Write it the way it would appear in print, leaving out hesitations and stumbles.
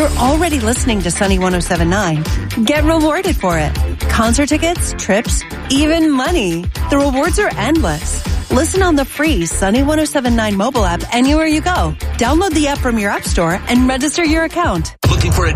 You're already listening to Sunny 107.9. Get rewarded for it. Concert tickets, trips, even money. The rewards are endless. Listen on the free Sunny 107.9 mobile app anywhere you go. Download the app from your app store and register your account. Looking for a